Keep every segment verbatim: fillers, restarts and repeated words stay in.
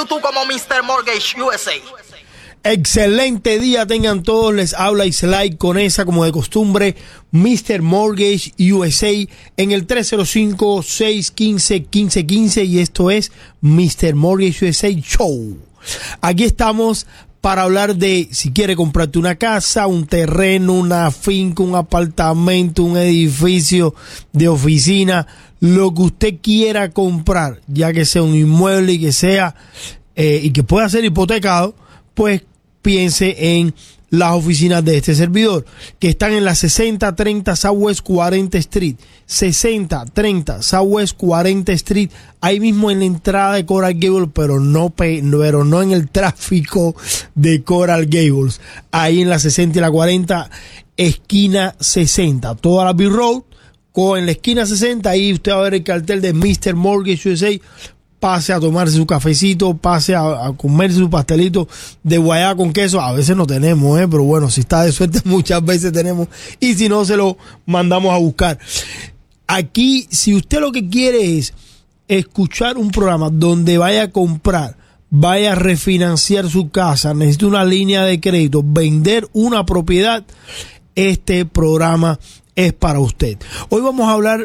YouTube como mister Mortgage U S A. Excelente día tengan todos, les habla Islay Conesa como de costumbre, mister Mortgage U S A en el tres cero cinco, seis uno cinco, uno cinco uno cinco y esto es mister Mortgage U S A Show. Aquí estamos para hablar de si quiere comprarte una casa, un terreno, una finca, un apartamento, un edificio de oficina, lo que usted quiera comprar, ya que sea un inmueble y que sea eh, y que pueda ser hipotecado, pues piense en las oficinas de este servidor, que están en la sesenta treinta Southwest cuarenta Street, sesenta treinta Southwest cuarenta Street, ahí mismo en la entrada de Coral Gables, pero no, pero no en el tráfico de Coral Gables, ahí en la sesenta y la cuarenta, esquina sesenta, toda la B-Road, en la esquina sesenta, ahí usted va a ver el cartel de mister Mortgage U S A. Pase a tomarse su cafecito, pase a, a comerse su pastelito de guayaba con queso. A veces no tenemos, ¿eh? Pero bueno, si está de suerte muchas veces tenemos. Y si no, se lo mandamos a buscar. Aquí, si usted lo que quiere es escuchar un programa donde vaya a comprar, vaya a refinanciar su casa, necesita una línea de crédito, vender una propiedad, este programa es para usted. Hoy vamos a hablar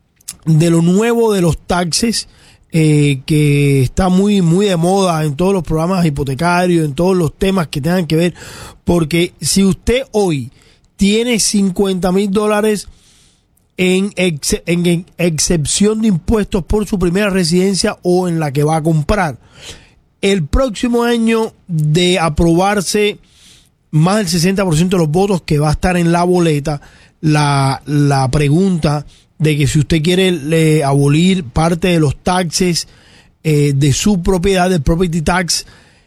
de lo nuevo de los taxes. Eh, que está muy muy de moda en todos los programas hipotecarios, en todos los temas que tengan que ver, porque si usted hoy tiene cincuenta mil dólares en, ex, en, en excepción de impuestos por su primera residencia o en la que va a comprar, el próximo año de aprobarse más del sesenta por ciento de los votos que va a estar en la boleta, la, la pregunta de que si usted quiere eh, abolir parte de los taxes eh, de su propiedad, del property tax,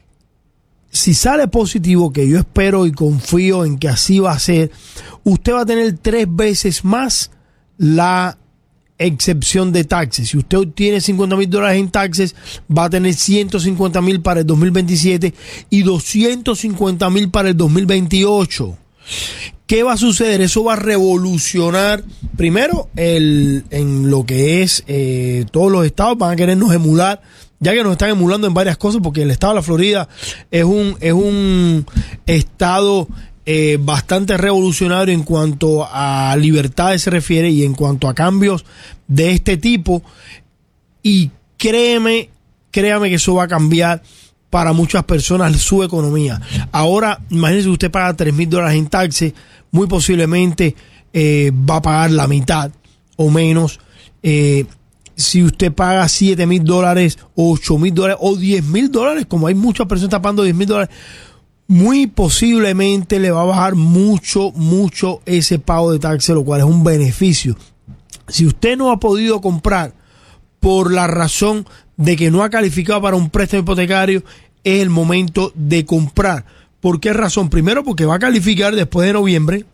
si sale positivo, que yo espero y confío en que así va a ser, usted va a tener tres veces más la excepción de taxes. Si usted tiene cincuenta mil dólares en taxes, va a tener ciento cincuenta mil para el dos mil veintisiete y doscientos cincuenta mil para el dos mil veintiocho. ¿Qué va a suceder? Eso va a revolucionar, primero, el, en lo que es eh, todos los estados van a querernos emular, ya que nos están emulando en varias cosas, porque el estado de la Florida es un, es un estado eh, bastante revolucionario en cuanto a libertades se refiere y en cuanto a cambios de este tipo. Y créeme, créame que eso va a cambiar para muchas personas su economía. Ahora, imagínese que usted paga tres mil dólares en taxes, muy posiblemente eh, va a pagar la mitad o menos. Eh, si usted paga siete mil dólares, ocho mil dólares o diez mil dólares, como hay muchas personas que están pagando diez mil dólares, muy posiblemente le va a bajar mucho, mucho ese pago de taxes, lo cual es un beneficio. Si usted no ha podido comprar por la razón de que no ha calificado para un préstamo hipotecario, es el momento de comprar. ¿Por qué razón? Primero, porque va a calificar después de noviembre.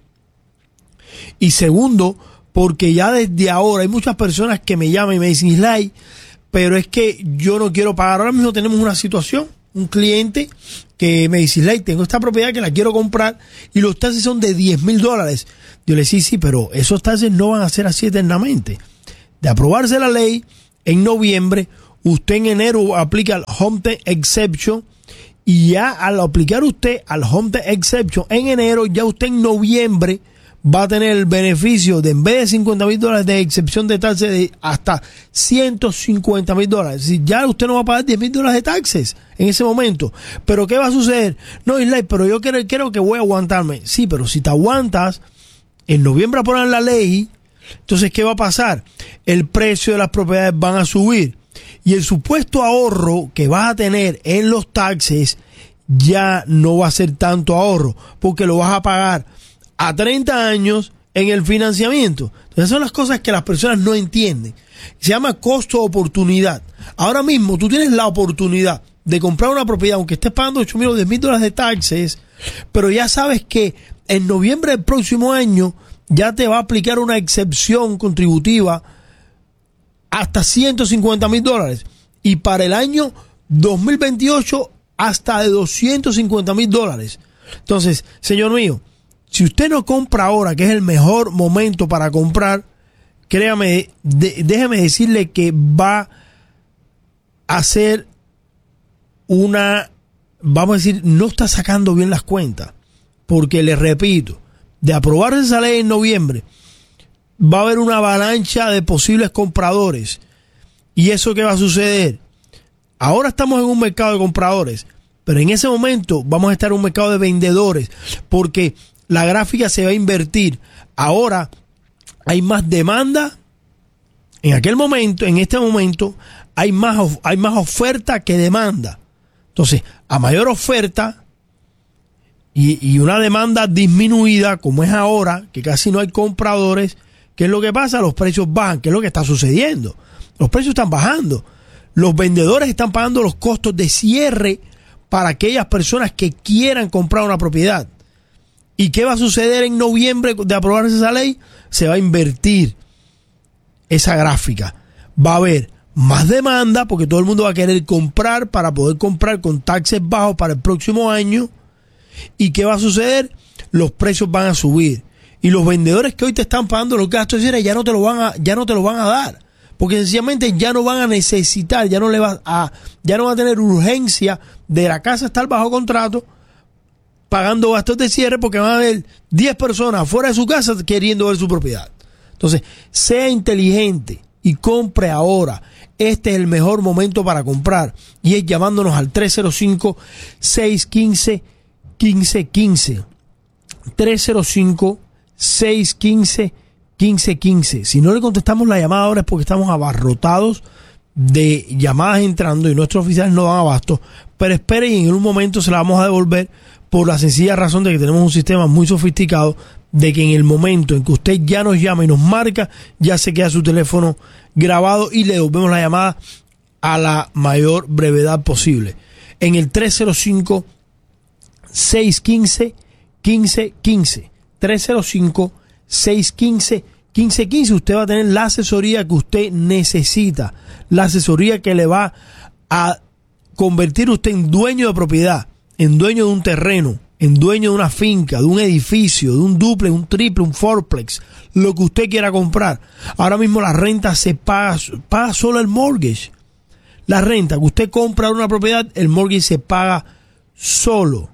Y segundo, porque ya desde ahora hay muchas personas que me llaman y me dicen, Islay, pero es que yo no quiero pagar. Ahora mismo tenemos una situación, un cliente que me dice, Islay, tengo esta propiedad que la quiero comprar y los taxes son de diez mil dólares. Yo le decía, sí, pero esos taxes no van a ser así eternamente. De aprobarse la ley en noviembre, usted en enero aplica el Home Tax Exception y ya al aplicar usted al Home Tax Exception en enero, ya usted en noviembre va a tener el beneficio de, en vez de cincuenta mil dólares de excepción de taxes, de hasta ciento cincuenta mil dólares. Si ya usted no va a pagar diez mil dólares de taxes en ese momento. Pero ¿qué va a suceder? No, Islay, pero yo creo, creo que voy a aguantarme. Sí, pero si te aguantas, en noviembre ponen la ley, entonces ¿qué va a pasar? El precio de las propiedades van a subir. Y el supuesto ahorro que vas a tener en los taxes ya no va a ser tanto ahorro, porque lo vas a pagar a treinta años en el financiamiento. Entonces son las cosas que las personas no entienden. Se llama costo oportunidad. Ahora mismo tú tienes la oportunidad de comprar una propiedad, aunque estés pagando ocho mil o diez mil dólares de taxes, pero ya sabes que en noviembre del próximo año ya te va a aplicar una excepción contributiva hasta ciento cincuenta mil dólares y para el año dos mil veintiocho hasta de doscientos cincuenta mil dólares. Entonces, señor mío, si usted no compra ahora, que es el mejor momento para comprar, créame, de, déjeme decirle que va a ser una, vamos a decir, no está sacando bien las cuentas. Porque, les repito, de aprobarse esa ley en noviembre, va a haber una avalancha de posibles compradores. ¿Y eso qué va a suceder? Ahora estamos en un mercado de compradores, pero en ese momento vamos a estar en un mercado de vendedores, porque la gráfica se va a invertir. Ahora hay más demanda. En aquel momento, en este momento, hay más, hay más oferta que demanda. Entonces, a mayor oferta y, y una demanda disminuida, como es ahora, que casi no hay compradores, ¿qué es lo que pasa? Los precios bajan. ¿Qué es lo que está sucediendo? Los precios están bajando. Los vendedores están pagando los costos de cierre para aquellas personas que quieran comprar una propiedad. ¿Y qué va a suceder en noviembre de aprobarse esa ley? Se va a invertir esa gráfica. Va a haber más demanda porque todo el mundo va a querer comprar para poder comprar con taxes bajos para el próximo año. ¿Y qué va a suceder? Los precios van a subir. Y los vendedores que hoy te están pagando los gastos de cierre ya no te lo van a, ya no te lo van a dar. Porque sencillamente ya no van a necesitar, ya no le va a, ya no va a tener urgencia de la casa estar bajo contrato pagando gastos de cierre porque van a haber diez personas fuera de su casa queriendo ver su propiedad. Entonces, sea inteligente y compre ahora. Este es el mejor momento para comprar y es llamándonos al tres cero cinco, seis uno cinco, uno cinco uno cinco. tres cero cinco, seis uno cinco, uno cinco uno cinco. Si no le contestamos la llamada ahora es porque estamos abarrotados de llamadas entrando y nuestros oficiales no dan abasto, pero espere y en un momento se la vamos a devolver por la sencilla razón de que tenemos un sistema muy sofisticado de que en el momento en que usted ya nos llama y nos marca, ya se queda su teléfono grabado y le devolvemos la llamada a la mayor brevedad posible. En el tres cero cinco, seis uno cinco, uno cinco uno cinco. tres cero cinco, seis uno cinco, uno cinco uno cinco. Usted va a tener la asesoría que usted necesita. La asesoría que le va a convertir usted en dueño de propiedad, en dueño de un terreno, en dueño de una finca, de un edificio, de un duplex, un triple, un fourplex, lo que usted quiera comprar. Ahora mismo la renta se paga, paga solo el mortgage. La renta que usted compra una propiedad, el mortgage se paga solo.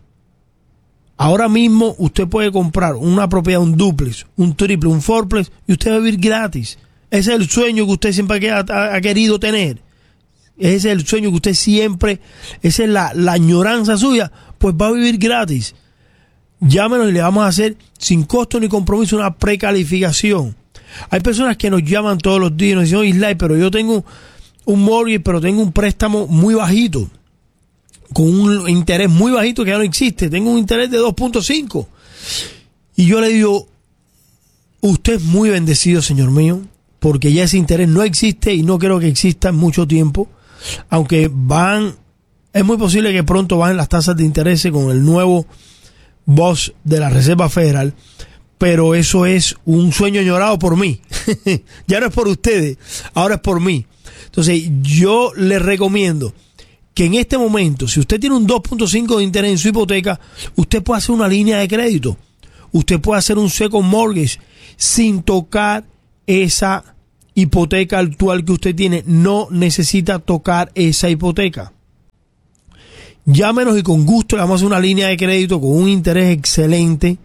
Ahora mismo usted puede comprar una propiedad, un duplex, un triple, un fourplex y usted va a vivir gratis. Ese es el sueño que usted siempre ha, ha, ha querido tener. Ese es el sueño que usted siempre, esa es la, la añoranza suya, pues va a vivir gratis. Llámenos y le vamos a hacer sin costo ni compromiso una precalificación. Hay personas que nos llaman todos los días y nos dicen, oye, Islay, pero yo tengo un mortgage, pero tengo un préstamo muy bajito, con un interés muy bajito que ya no existe. Tengo un interés de dos punto cinco. Y yo le digo, usted es muy bendecido, señor mío, porque ya ese interés no existe y no creo que exista en mucho tiempo. Aunque van, es muy posible que pronto bajen las tasas de interés con el nuevo boss de la Reserva Federal, pero eso es un sueño añorado por mí. Ya no es por ustedes, ahora es por mí. Entonces yo les recomiendo que en este momento, si usted tiene un dos punto cinco de interés en su hipoteca, usted puede hacer una línea de crédito, usted puede hacer un second mortgage sin tocar esa hipoteca actual que usted tiene. No necesita tocar esa hipoteca. Llámenos y con gusto le vamos a hacer una línea de crédito con un interés excelente,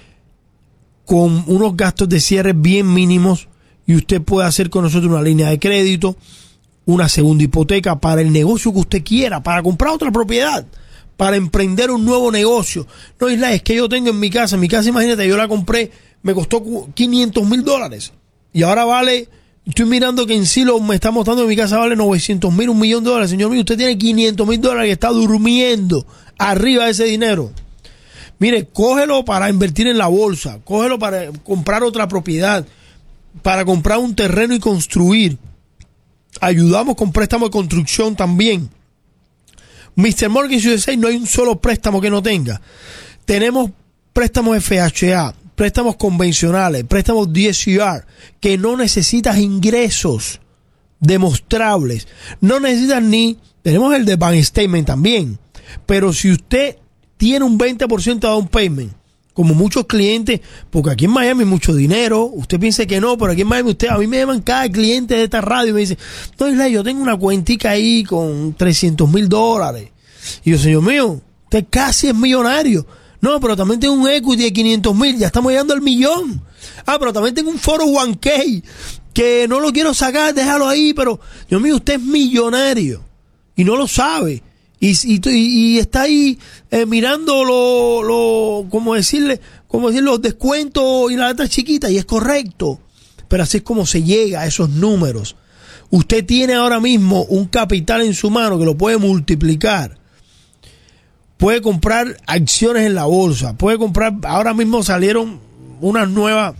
con unos gastos de cierre bien mínimos, y usted puede hacer con nosotros una línea de crédito, una segunda hipoteca para el negocio que usted quiera, para comprar otra propiedad, para emprender un nuevo negocio. No, Isla, es que yo tengo en mi casa, en mi casa, imagínate, yo la compré, me costó quinientos mil dólares y ahora vale, estoy mirando que en sí lo me está mostrando en mi casa vale novecientos mil, un millón de dólares. Señor mío, usted tiene quinientos mil dólares y está durmiendo arriba de ese dinero. Mire, cógelo para invertir en la bolsa, cógelo para comprar otra propiedad, para comprar un terreno y construir. Ayudamos con préstamo de construcción también. mister Mortgage U S A no hay un solo préstamo que no tenga. Tenemos préstamos F H A, préstamos convencionales, préstamos D S C R, que no necesitas ingresos demostrables. No necesitas ni, tenemos el de Bank Statement también. Pero si usted tiene un veinte por ciento de down payment, como muchos clientes, porque aquí en Miami hay mucho dinero, usted piensa que no, pero aquí en Miami usted, a mí me llaman cada cliente de esta radio y me dice, no, Isla, yo tengo una cuentica ahí con trescientos mil dólares Y yo, señor mío, usted casi es millonario. No, pero también tengo un equity de quinientos mil, ya estamos llegando al millón. Ah, pero también tengo un cuatro oh uno k que no lo quiero sacar, déjalo ahí, pero, Dios mío, usted es millonario y no lo sabe. Y, y, y está ahí eh, mirando lo, lo, ¿cómo decirle? ¿Cómo decir? Los descuentos y las letras chiquitas, y es correcto. Pero así es como se llega a esos números. Usted tiene ahora mismo un capital en su mano que lo puede multiplicar. Puede comprar acciones en la bolsa. Puede comprar, ahora mismo salieron unas nuevas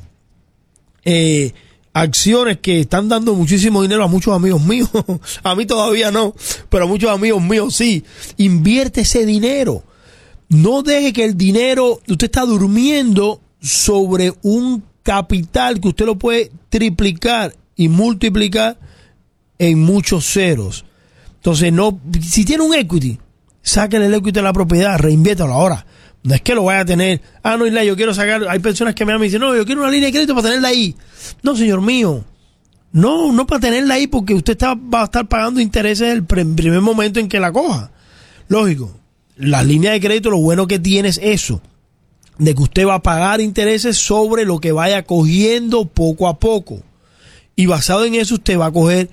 eh, acciones que están dando muchísimo dinero a muchos amigos míos. A mí todavía no, pero a muchos amigos míos sí. Invierte ese dinero. No deje que el dinero, usted está durmiendo sobre un capital que usted lo puede triplicar y multiplicar en muchos ceros. Entonces, no, si tiene un equity, sáquenle el equity de la propiedad, reinviértalo ahora. No es que lo vaya a tener. Ah, no, Isla, yo quiero sacar. Hay personas que me llaman y dicen, no, yo quiero una línea de crédito para tenerla ahí. No, señor mío. No, no para tenerla ahí, porque usted está, va a estar pagando intereses el primer momento en que la coja. Lógico. La línea de crédito, lo bueno que tiene es eso, de que usted va a pagar intereses sobre lo que vaya cogiendo poco a poco. Y basado en eso, usted va a coger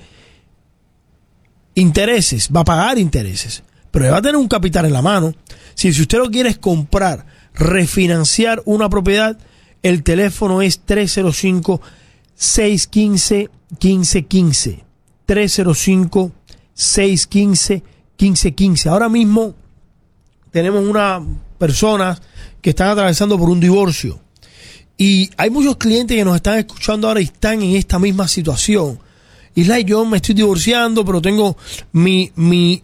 intereses, va a pagar intereses. Pero va a tener un capital en la mano. Si, si usted lo quiere es comprar, refinanciar una propiedad, el teléfono es tres cero cinco, seis uno cinco, uno cinco uno cinco. tres cero cinco, seis uno cinco, uno cinco uno cinco. Ahora mismo tenemos unas personas que están atravesando por un divorcio. Y hay muchos clientes que nos están escuchando ahora y están en esta misma situación. Isla, yo me estoy divorciando, pero tengo mi, mi,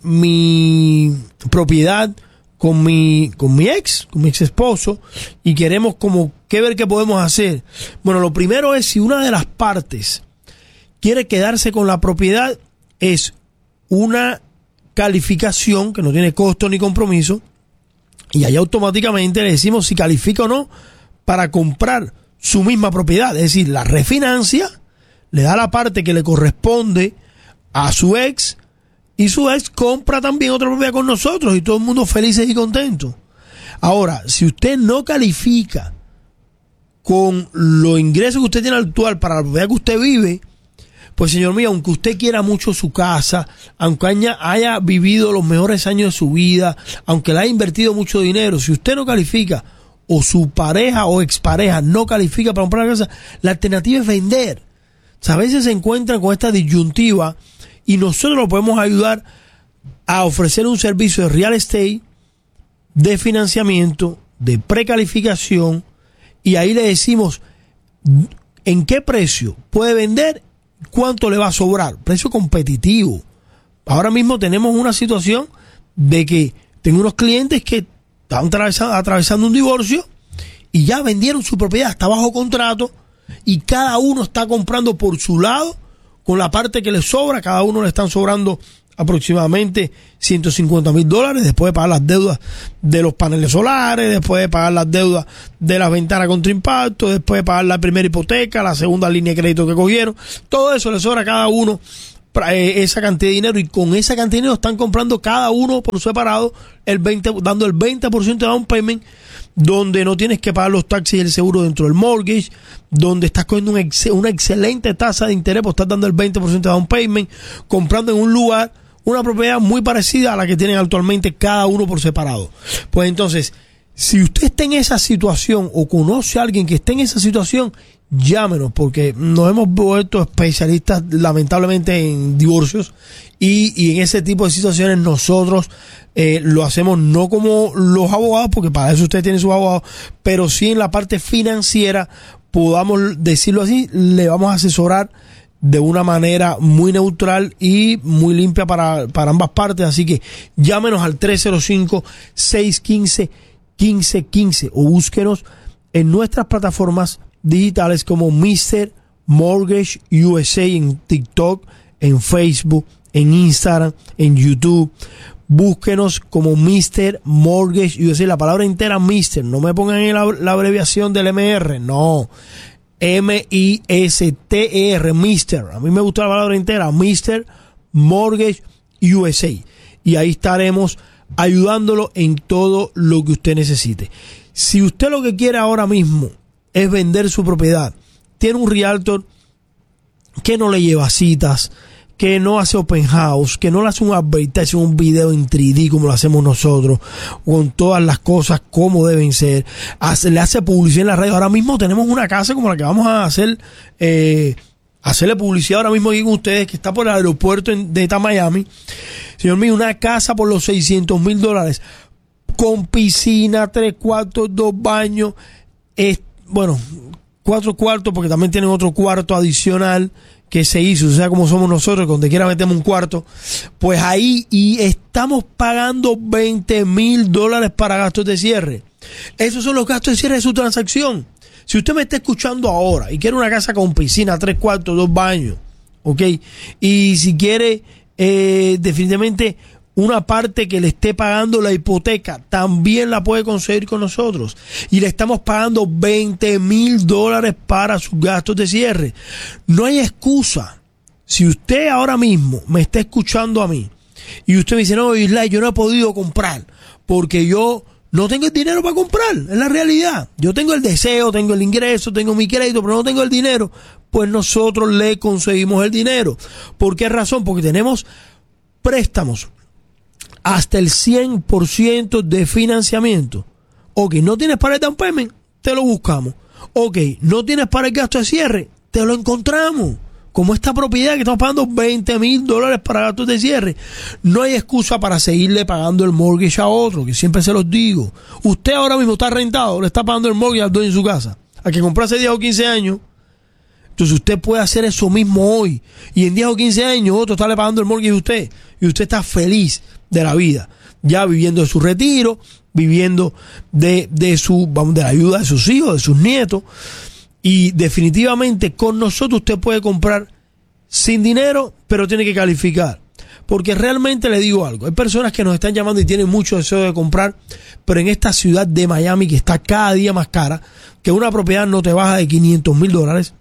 mi propiedad con mi, con mi ex, con mi ex esposo, y queremos como que ver qué podemos hacer. Bueno, lo primero es, si una de las partes quiere quedarse con la propiedad, es una calificación que no tiene costo ni compromiso, y ahí automáticamente le decimos si califica o no para comprar su misma propiedad. Es decir, la refinancia, le da la parte que le corresponde a su ex, y su ex compra también otra propiedad con nosotros, y todo el mundo felices y contentos. Ahora, si usted no califica con los ingresos que usted tiene actual para la propiedad que usted vive, pues señor mío, aunque usted quiera mucho su casa, aunque haya, haya vivido los mejores años de su vida, aunque le haya invertido mucho dinero, si usted no califica, o su pareja o expareja no califica para comprar la casa, la alternativa es vender. O sea, a veces se encuentran con esta disyuntiva y nosotros lo podemos ayudar a ofrecer un servicio de real estate, de financiamiento, de precalificación, y ahí le decimos en qué precio puede vender, cuánto le va a sobrar, precio competitivo. Ahora mismo tenemos una situación de que tengo unos clientes que están atravesando, atravesando un divorcio y ya vendieron su propiedad, está bajo contrato, y cada uno está comprando por su lado con la parte que le sobra. Cada uno le están sobrando aproximadamente ciento cincuenta mil dólares después de pagar las deudas de los paneles solares, después de pagar las deudas de las ventanas contra impacto, después de pagar la primera hipoteca, la segunda línea de crédito que cogieron. Todo eso le sobra a cada uno esa cantidad de dinero, y con esa cantidad de dinero están comprando cada uno por separado el veinte, dando el veinte por ciento de down payment, donde no tienes que pagar los taxis y el seguro dentro del mortgage, donde estás cogiendo una, ex, una excelente tasa de interés, pues estás dando el veinte por ciento de down payment, comprando en un lugar una propiedad muy parecida a la que tienen actualmente cada uno por separado. Pues entonces, si usted está en esa situación o conoce a alguien que esté en esa situación, llámenos, porque nos hemos vuelto especialistas lamentablemente en divorcios, y, y en ese tipo de situaciones nosotros eh, lo hacemos no como los abogados, porque para eso usted tiene sus abogados, pero sí en la parte financiera, podamos decirlo así, le vamos a asesorar de una manera muy neutral y muy limpia para, para ambas partes. Así que llámenos al tres cero cinco, seis uno cinco, uno cinco uno cinco o búsquenos en nuestras plataformas digitales como mister Mortgage U S A en TikTok, en Facebook, en Instagram, en YouTube. Búsquenos como mister Mortgage U S A, la palabra entera mister, no me pongan en la, la abreviación del M R, no, M I S T E R, mister, a mí me gusta la palabra entera, mister Mortgage U S A, y ahí estaremos ayudándolo en todo lo que usted necesite. Si usted lo que quiere ahora mismo es vender su propiedad, tiene un realtor que no le lleva citas, que no hace open house, que no le hace un advertising, un video en tres D como lo hacemos nosotros, con todas las cosas como deben ser, hace, le hace publicidad en la radio. Ahora mismo tenemos una casa como la que vamos a hacer, eh, hacerle publicidad ahora mismo aquí con ustedes, que está por el aeropuerto de Miami. Señor mío, una casa por los seiscientos mil dólares, con piscina, tres cuartos, dos baños, es, bueno, cuatro cuartos, porque también tienen otro cuarto adicional que se hizo, o sea, como somos nosotros, donde quiera metemos un cuarto, pues ahí, y estamos pagando veinte mil dólares para gastos de cierre. Esos son los gastos de cierre de su transacción. Si usted me está escuchando ahora y quiere una casa con piscina, tres cuartos, dos baños, ok, y si quiere eh, definitivamente una parte que le esté pagando la hipoteca, también la puede conseguir con nosotros. Y le estamos pagando veinte mil dólares para sus gastos de cierre. No hay excusa. Si usted ahora mismo me está escuchando a mí y usted me dice, no, Isla, yo no he podido comprar porque yo no tengo el dinero para comprar, es la realidad. Yo tengo el deseo, tengo el ingreso, tengo mi crédito, pero no tengo el dinero. Pues nosotros le conseguimos el dinero. ¿Por qué razón? Porque tenemos préstamos hasta el cien por ciento de financiamiento. Ok, no tienes para el down payment, te lo buscamos. Ok, no tienes para el gasto de cierre, te lo encontramos. Como esta propiedad que estamos pagando veinte mil dólares para gastos de cierre. No hay excusa para seguirle pagando el mortgage a otro, que siempre se los digo. Usted ahora mismo está rentado, le está pagando el mortgage al dueño de su casa, a que compró hace diez o quince años. Entonces usted puede hacer eso mismo hoy. Y en diez o quince años otro está le pagando el mortgage a usted. Y usted está feliz de la vida, ya viviendo de su retiro, viviendo de, de su, vamos, de la ayuda de sus hijos, de sus nietos. Y definitivamente con nosotros usted puede comprar sin dinero, pero tiene que calificar. Porque realmente le digo algo, hay personas que nos están llamando y tienen mucho deseo de comprar, pero en esta ciudad de Miami, que está cada día más cara, que una propiedad no te baja de quinientos mil dólares,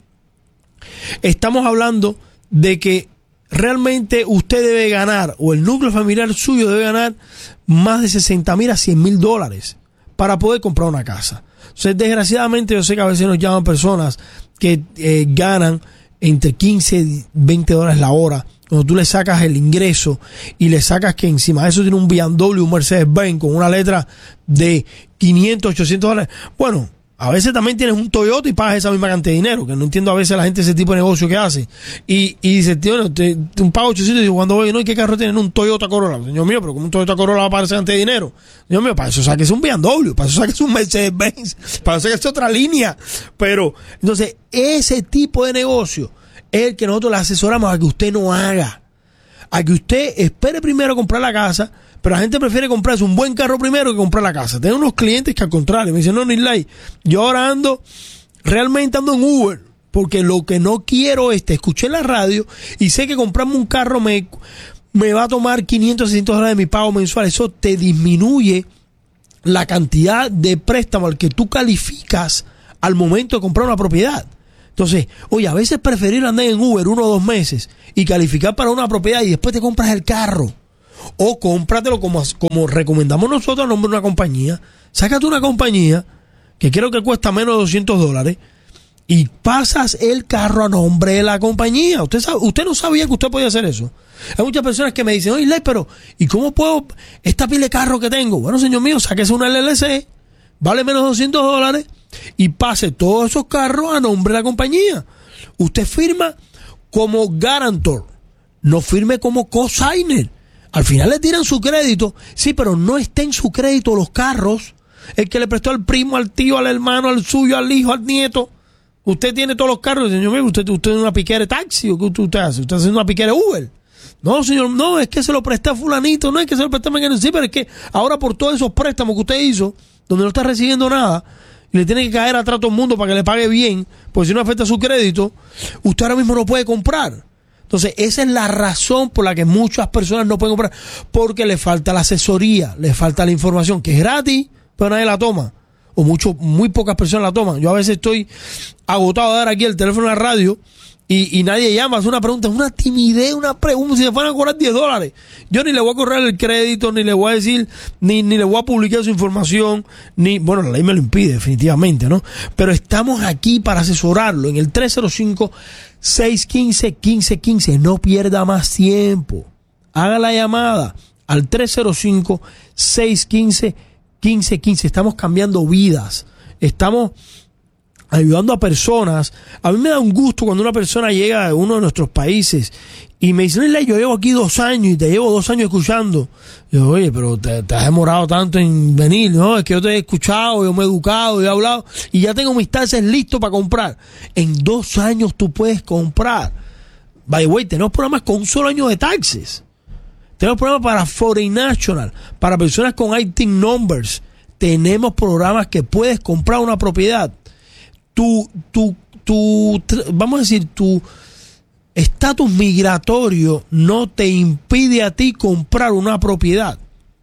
estamos hablando de que realmente usted debe ganar, o el núcleo familiar suyo debe ganar más de sesenta mil a cien mil dólares para poder comprar una casa. Entonces, desgraciadamente, yo sé que a veces nos llaman personas que eh, ganan entre quince y veinte dólares la hora. Cuando tú le sacas el ingreso y le sacas que encima de eso tiene un B M W, un Mercedes-Benz con una letra de quinientos, ochocientos dólares. Bueno, a veces también tienes un Toyota y pagas esa misma cantidad de dinero, que no entiendo a veces la gente ese tipo de negocio que hace. Y, y dice, tío, te, te, un pago ochocientos y digo, cuando voy, no, ¿y qué carro tienen? Un Toyota Corolla. Señor mío, pero como un Toyota Corolla va a pagar esa cantidad de dinero. Señor mío, para eso saques un B M W, para eso saques un Mercedes-Benz, para eso saques otra línea. Pero, entonces, ese tipo de negocio es el que nosotros le asesoramos a que usted no haga. A que usted espere primero a comprar la casa, pero la gente prefiere comprarse un buen carro primero que comprar la casa. Tengo unos clientes que al contrario me dicen, no, Nilay, yo ahora ando, realmente ando en Uber, porque lo que no quiero es, te escuché en la radio y sé que comprarme un carro me, me va a tomar quinientos, seiscientos dólares de mi pago mensual. Eso te disminuye la cantidad de préstamo al que tú calificas al momento de comprar una propiedad. Entonces, oye, a veces preferir andar en Uber uno o dos meses y calificar para una propiedad y después te compras el carro. O cómpratelo como, como recomendamos nosotros a nombre de una compañía. Sácate una compañía que creo que cuesta menos de doscientos dólares y pasas el carro a nombre de la compañía. Usted sabe, usted no sabía que usted podía hacer eso. Hay muchas personas que me dicen, oye, Ley, pero ¿y cómo puedo esta pila de carro que tengo? Bueno, señor mío, sáquese una L L C, vale menos de doscientos dólares y pase todos esos carros a nombre de la compañía. Usted firma como guarantor, no firme como cosigner. Al final le tiran su crédito, sí, pero no está en su crédito los carros. El que le prestó al primo, al tío, al hermano, al suyo, al hijo, al nieto. Usted tiene todos los carros, señor mío, usted, usted es una piquera de taxi, ¿o qué usted, usted hace? Usted hace una piquera de Uber. No, señor, no, es que se lo presté a fulanito, no es que se lo presté a Mengano, sí, pero es que ahora por todos esos préstamos que usted hizo, donde no está recibiendo nada, y le tiene que caer atrás a todo el mundo para que le pague bien, porque si no afecta su crédito, usted ahora mismo no puede comprar. Entonces, esa es la razón por la que muchas personas no pueden comprar, porque le falta la asesoría, le falta la información, que es gratis, pero nadie la toma, o mucho, muy pocas personas la toman. Yo a veces estoy agotado de dar aquí el teléfono en la radio y, y nadie llama, hace una pregunta, es una timidez, una pregunta, si me fueran a cobrar diez dólares, yo ni le voy a correr el crédito, ni le voy a decir, ni, ni le voy a publicar su información, ni, bueno, la ley me lo impide definitivamente, ¿no? Pero estamos aquí para asesorarlo en el tres cero cinco, seis uno cinco, uno cinco uno cinco, no pierda más tiempo, haga la llamada al tres cero cinco, seis uno cinco, uno cinco uno cinco, estamos cambiando vidas, estamos ayudando a personas. A mí me da un gusto cuando una persona llega a uno de nuestros países y me dice, yo llevo aquí dos años y te llevo dos años escuchando. Yo, oye, pero te, te has demorado tanto en venir, ¿no? Es que yo te he escuchado, yo me he educado, yo he hablado y ya tengo mis taxes listos para comprar. En dos años tú puedes comprar. By the way, tenemos programas con un solo año de taxes. Tenemos programas para Foreign National, para personas con I T numbers. Tenemos programas que puedes comprar una propiedad. Tu, tu, tu, vamos a decir, tu estatus migratorio no te impide a ti comprar una propiedad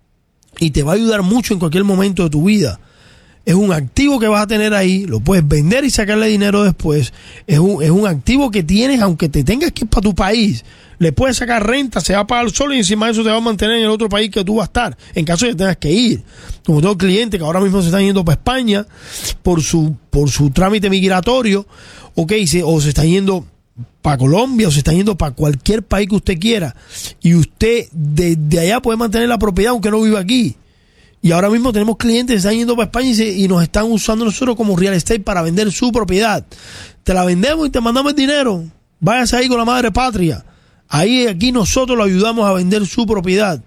y te va a ayudar mucho en cualquier momento de tu vida. Es un activo que vas a tener ahí, lo puedes vender y sacarle dinero después. Es un, es un activo que tienes, aunque te tengas que ir para tu país, le puedes sacar renta, se va a pagar solo y encima de eso te va a mantener en el otro país que tú vas a estar, en caso de que tengas que ir. Como tengo clientes que ahora mismo se están yendo para España por su, por su trámite migratorio, okay, se, o se están yendo para Colombia o se están yendo para cualquier país que usted quiera y usted desde allá puede mantener la propiedad aunque no viva aquí. Y ahora mismo tenemos clientes que están yendo para España y, se, y nos están usando nosotros como real estate para vender su propiedad. Te la vendemos y te mandamos el dinero. Váyase ahí con la madre patria. Ahí, aquí nosotros lo ayudamos a vender su propiedad.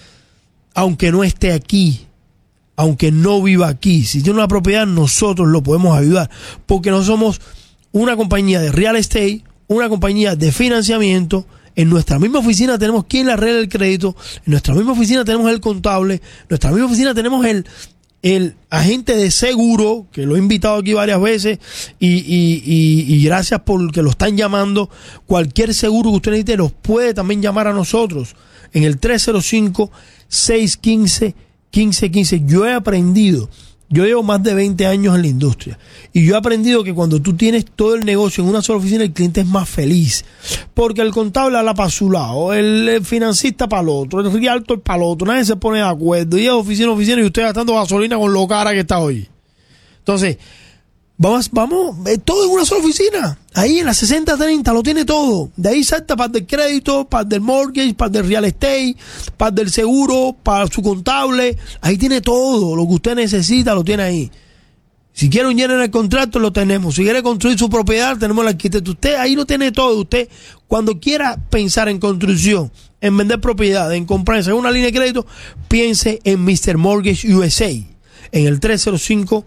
Aunque no esté aquí, aunque no viva aquí. Si tiene una propiedad, nosotros lo podemos ayudar. Porque no somos una compañía de real estate, una compañía de financiamiento. En nuestra misma oficina tenemos quien le arregla el crédito. En nuestra misma oficina tenemos el contable. En nuestra misma oficina tenemos el, el agente de seguro, que lo he invitado aquí varias veces. Y, y, y, y gracias por que lo están llamando. Cualquier seguro que usted necesite los puede también llamar a nosotros. En el tres cero cinco, seis uno cinco, uno cinco uno cinco. Yo he aprendido. Yo llevo más de veinte años en la industria y yo he aprendido que cuando tú tienes todo el negocio en una sola oficina, el cliente es más feliz. Porque el contable habla para su lado, el, el financista para el otro, el realtor para el otro, nadie se pone de acuerdo. Y es oficina a oficina y usted gastando gasolina con lo cara que está hoy. Entonces, vamos, vamos, eh, todo en una sola oficina. Ahí en la sesenta treinta lo tiene todo. De ahí salta para el crédito, para el mortgage, para el real estate, para el seguro, para su contable. Ahí tiene todo. Lo que usted necesita lo tiene ahí. Si quiere un general contrato, lo tenemos. Si quiere construir su propiedad, tenemos el arquitecto. Usted ahí lo tiene todo. Usted, cuando quiera pensar en construcción, en vender propiedad, en comprarse una línea de crédito, piense en mister Mortgage U S A. En el tres cero cinco,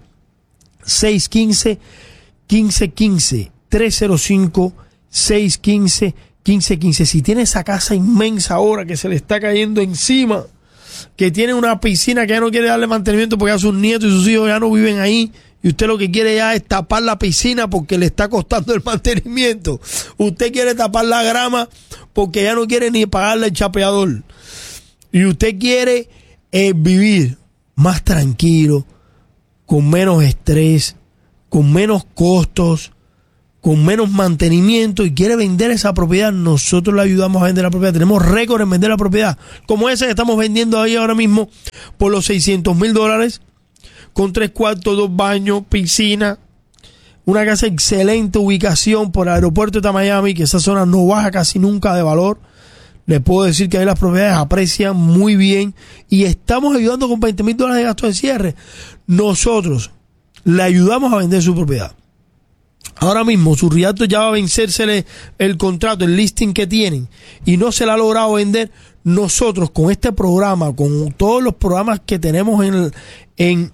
seis uno cinco, uno cinco uno cinco. tres cero cinco, seis uno cinco, uno cinco uno cinco. Si tiene esa casa inmensa ahora que se le está cayendo encima, que tiene una piscina que ya no quiere darle mantenimiento porque ya sus nietos y sus hijos ya no viven ahí, y usted lo que quiere ya es tapar la piscina porque le está costando el mantenimiento. Usted quiere tapar la grama porque ya no quiere ni pagarle el chapeador. Y usted quiere eh, vivir más tranquilo, con menos estrés, con menos costos, con menos mantenimiento y quiere vender esa propiedad, nosotros le ayudamos a vender la propiedad. Tenemos récord en vender la propiedad, como ese que estamos vendiendo ahí ahora mismo por los seiscientos mil dólares, con tres cuartos, dos baños, piscina, una casa excelente ubicación por el aeropuerto de Miami, que esa zona no baja casi nunca de valor. Les puedo decir que ahí las propiedades aprecian muy bien y estamos ayudando con veinte mil dólares de gasto de cierre. Nosotros le ayudamos a vender su propiedad. Ahora mismo su realtor ya va a vencérsele el contrato, el listing que tienen y no se le ha logrado vender. Nosotros con este programa, con todos los programas que tenemos en, en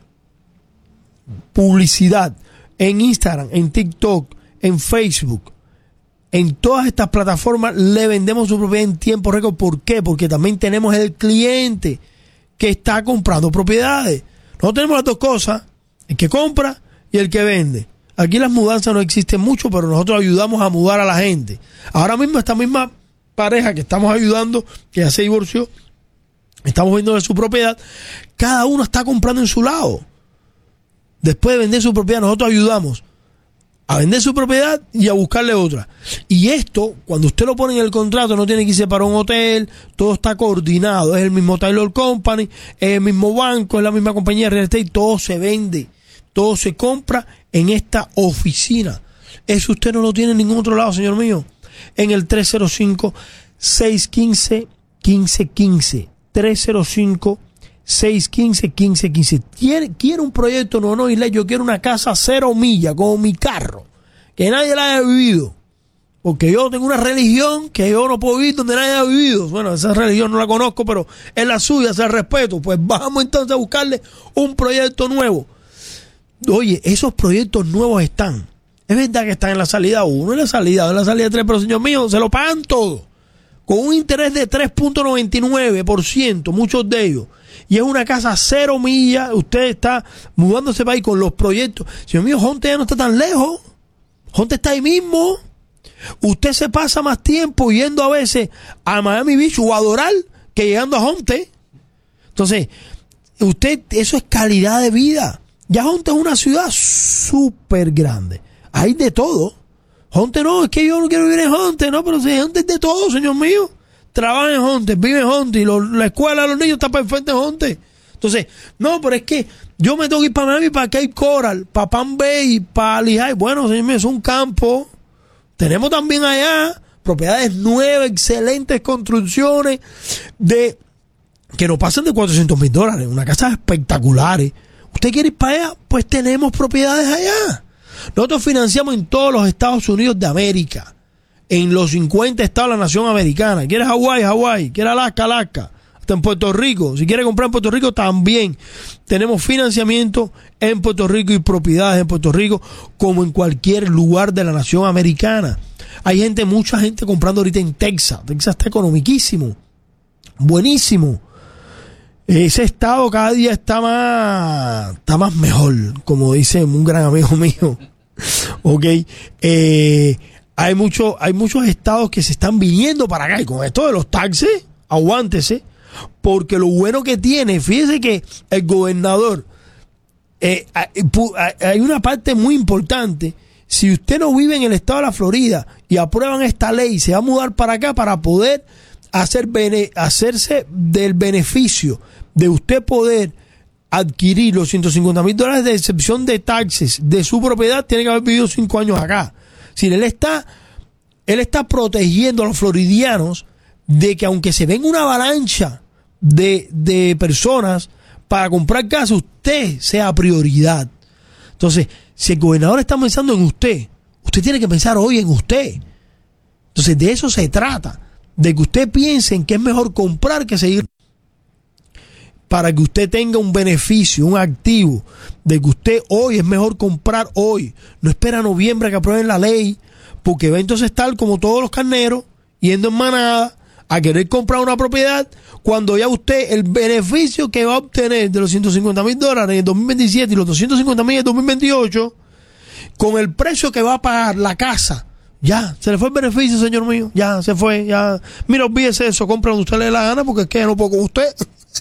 publicidad, en Instagram, en TikTok, en Facebook, en todas estas plataformas, le vendemos su propiedad en tiempo récord. ¿Por qué? Porque también tenemos el cliente que está comprando propiedades. Nosotros tenemos las dos cosas, el que compra y el que vende. Aquí las mudanzas no existen mucho, pero nosotros ayudamos a mudar a la gente. Ahora mismo esta misma pareja que estamos ayudando, que ya se divorció, estamos vendiendo su propiedad, cada uno está comprando en su lado. Después de vender su propiedad, nosotros ayudamos a vender su propiedad y a buscarle otra. Y esto, cuando usted lo pone en el contrato, no tiene que irse para un hotel, todo está coordinado, es el mismo Taylor Company, es el mismo banco, es la misma compañía de real estate, todo se vende, todo se compra en esta oficina. Eso usted no lo tiene en ningún otro lado, señor mío. En el tres cero cinco, seis uno cinco, uno cinco uno cinco, tres cero cinco, seis uno cinco, uno cinco uno cinco. ¿Quiere, quiere un proyecto? No, no, Isla, yo quiero una casa cero millas, como mi carro, que nadie la haya vivido. Porque yo tengo una religión que yo no puedo vivir donde nadie ha vivido. Bueno, esa religión no la conozco, pero es la suya, se respeto. Pues vamos entonces a buscarle un proyecto nuevo. Oye, esos proyectos nuevos están. Es verdad que están en la salida uno, en la salida dos, en la salida tres, pero señor mío, se lo pagan todo. Con un interés de tres punto noventa y nueve por ciento, muchos de ellos. Y es una casa cero millas, usted está mudándose para ahí con los proyectos. Señor mío, Honte ya no está tan lejos. Honte está ahí mismo. Usted se pasa más tiempo yendo a veces a Miami Beach o a Doral que llegando a Honte. Entonces, usted, eso es calidad de vida. Ya Honte es una ciudad súper grande. Hay de todo. Honte no, es que yo no quiero vivir en Honte, no, pero si Honte es de todo, señor mío. Trabaja en Honte, vive en Honte y lo, la escuela de los niños está perfecta en Honte. Entonces, no, pero es que yo me tengo que ir para Miami, para Cape Coral, para Palm Bay, para Lehigh. Bueno, señor mío, es un campo. Tenemos también allá propiedades nuevas, excelentes construcciones de que no pasan de cuatrocientos mil dólares. Una casa espectacular. ¿Usted quiere ir para allá? Pues tenemos propiedades allá. Nosotros financiamos en todos los Estados Unidos de América, en los cincuenta estados de la nación americana. ¿Quieres Hawái? Hawái. ¿Quieres Alaska? Alaska. Hasta en Puerto Rico. Si quieres comprar en Puerto Rico, también tenemos financiamiento en Puerto Rico y propiedades en Puerto Rico, como en cualquier lugar de la nación americana. Hay gente, mucha gente comprando ahorita en Texas. Texas está economiquísimo. Buenísimo. Ese estado cada día está más, está más mejor, como dice un gran amigo mío. Ok. Eh, hay, mucho, hay muchos estados que se están viniendo para acá. Y con esto de los taxes, aguántese. Porque lo bueno que tiene, fíjese que el gobernador, eh, hay una parte muy importante. Si usted no vive en el estado de la Florida y aprueban esta ley, se va a mudar para acá para poder hacer bene, hacerse del beneficio de usted poder adquirir los ciento cincuenta mil dólares de excepción de taxes de su propiedad. Tiene que haber vivido cinco años acá. Si él está, él está protegiendo a los floridianos de que aunque se venga una avalancha de, de personas para comprar casa, usted sea prioridad. Entonces, si el gobernador está pensando en usted, usted tiene que pensar hoy en usted. Entonces, de eso se trata, de que usted piense en que es mejor comprar que seguir, para que usted tenga un beneficio, un activo, de que usted hoy es mejor comprar hoy. No espera a noviembre que aprueben la ley, porque va entonces estar como todos los carneros, yendo en manada, a querer comprar una propiedad, cuando ya usted, el beneficio que va a obtener de los ciento cincuenta mil dólares en el dos mil veintisiete y los doscientos cincuenta mil en el dos mil veintiocho, con el precio que va a pagar la casa, ya, se le fue el beneficio, señor mío, ya, se fue, ya. Mira, olvídese eso, compra donde usted le dé la gana, porque es que ya no puedo con usted.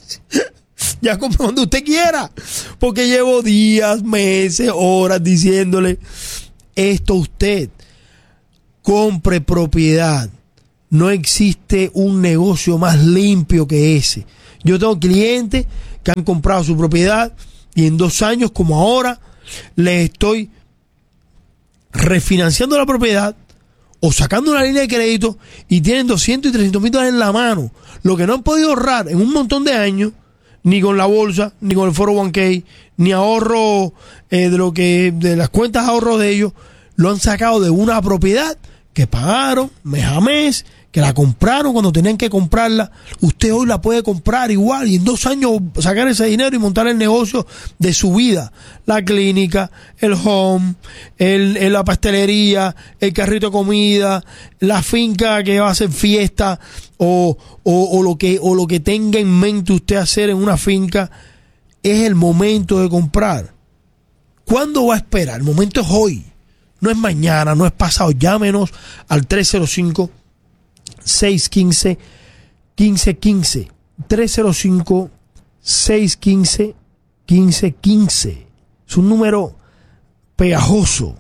Ya compra donde usted quiera, porque llevo días, meses, horas diciéndole esto a usted. Compre propiedad. No existe un negocio más limpio que ese. Yo tengo clientes que han comprado su propiedad y en dos años, como ahora, les estoy refinanciando la propiedad o sacando una línea de crédito y tienen doscientos y trescientos mil dólares en la mano, lo que no han podido ahorrar en un montón de años, ni con la bolsa, ni con el cuatro oh uno k, ni ahorro eh, de lo que de las cuentas de ahorro de ellos, lo han sacado de una propiedad que pagaron mes a mes, que la compraron cuando tenían que comprarla. Usted hoy la puede comprar igual y en dos años sacar ese dinero y montar el negocio de su vida. La clínica, el home, el, el, la pastelería, el carrito de comida, la finca que va a hacer fiesta o, o, o, lo que, o lo que tenga en mente usted hacer en una finca. Es el momento de comprar. ¿Cuándo va a esperar? El momento es hoy. No es mañana, no es pasado. Llámenos al tres cero cinco, seis uno cinco, uno cinco uno cinco. tres cero cinco, seis uno cinco, uno cinco uno cinco. Es un número pegajoso.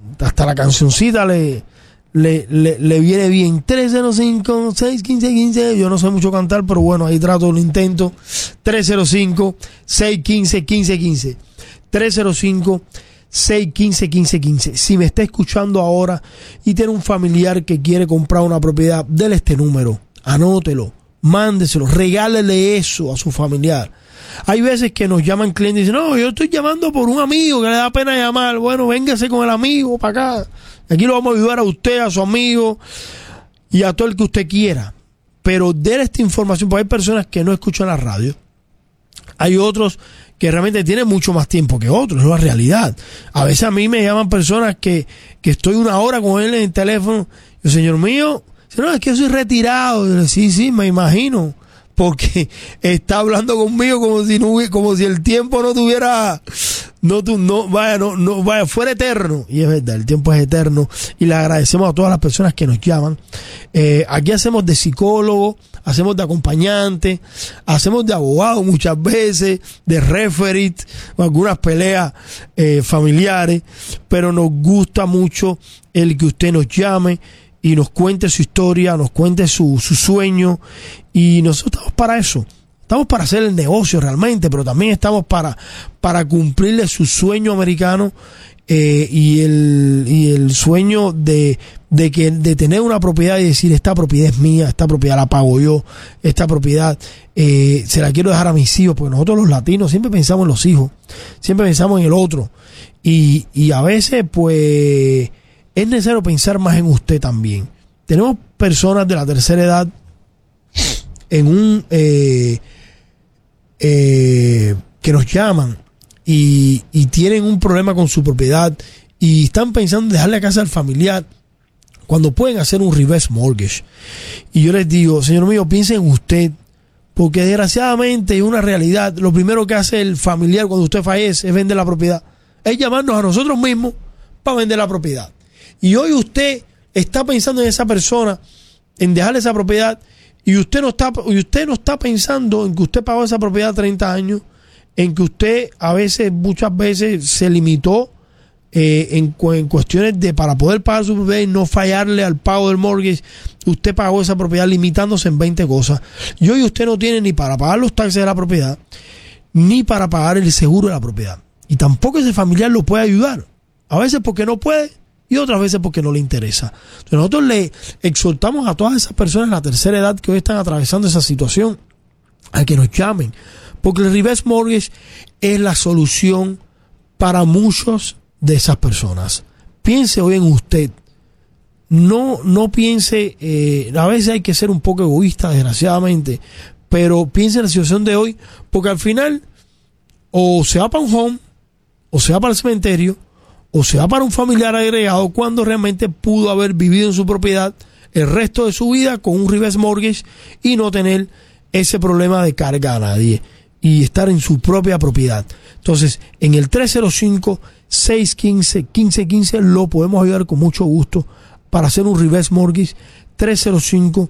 hasta la cancioncita le, le, le, le viene bien. tres cero cinco, seis uno cinco, uno cinco. Yo no sé mucho cantar, pero bueno, ahí trato, lo intento. tres cero cinco, seis uno cinco, uno cinco uno cinco. tres cero cinco, seis uno cinco, uno cinco uno cinco. Si me está escuchando ahora y tiene un familiar que quiere comprar una propiedad, déle este número, anótelo, mándeselo, regálele eso a su familiar. Hay veces que nos llaman clientes y dicen, no, yo estoy llamando por un amigo que le da pena llamar. Bueno, véngase con el amigo para acá. Aquí lo vamos a ayudar a usted, a su amigo y a todo el que usted quiera. Pero déle esta información, porque hay personas que no escuchan la radio. Hay otros que realmente tienen mucho más tiempo que otros, es la realidad. A veces a mí me llaman personas que, que estoy una hora con él en el teléfono. Yo, señor mío, no, es que yo soy retirado. Yo le, sí, sí, me imagino. Porque está hablando conmigo como si no, como si el tiempo no tuviera, no, no, vaya, no, no, vaya, fuera eterno. Y es verdad, el tiempo es eterno. Y le agradecemos a todas las personas que nos llaman. Eh, aquí hacemos de psicólogo, hacemos de acompañante, hacemos de abogado muchas veces, de referee, algunas peleas eh, familiares, pero nos gusta mucho el que usted nos llame y nos cuente su historia, nos cuente su, su sueño, y nosotros estamos para eso. Estamos para hacer el negocio realmente, pero también estamos para, para cumplirle su sueño americano eh, y, el, y el sueño de, de, que, de tener una propiedad y decir, esta propiedad es mía, esta propiedad la pago yo, esta propiedad eh, se la quiero dejar a mis hijos, porque nosotros los latinos siempre pensamos en los hijos, siempre pensamos en el otro, y, y a veces pues es necesario pensar más en usted también. Tenemos personas de la tercera edad en un eh, eh, que nos llaman y, y tienen un problema con su propiedad y están pensando en dejarle a casa al familiar cuando pueden hacer un reverse mortgage. Y yo les digo, señor mío, piensen en usted, porque desgraciadamente es una realidad. Lo primero que hace el familiar cuando usted fallece es vender la propiedad, es llamarnos a nosotros mismos para vender la propiedad. Y hoy usted está pensando en esa persona, en dejarle esa propiedad, y usted no está, y usted no está pensando en que usted pagó esa propiedad treinta años, en que usted a veces, muchas veces se limitó eh, en, en cuestiones de para poder pagar su propiedad y no fallarle al pago del mortgage. Usted pagó esa propiedad limitándose en veinte cosas. Y hoy usted no tiene ni para pagar los taxes de la propiedad, ni para pagar el seguro de la propiedad. Y tampoco ese familiar lo puede ayudar. A veces porque no puede, y otras veces porque no le interesa. Entonces nosotros le exhortamos a todas esas personas de la tercera edad que hoy están atravesando esa situación a que nos llamen, porque el reverse mortgage es la solución para muchos de esas personas. Piense hoy en usted. No, no piense, eh, a veces hay que ser un poco egoísta, desgraciadamente, pero piense en la situación de hoy, porque al final o se va para un home, o se va para el cementerio, o se va para un familiar agregado, cuando realmente pudo haber vivido en su propiedad el resto de su vida con un reverse mortgage y no tener ese problema de carga a nadie y estar en su propia propiedad. Entonces, en el tres cero cinco, seis uno cinco, uno cinco uno cinco lo podemos ayudar con mucho gusto para hacer un reverse mortgage. Tres cero cinco,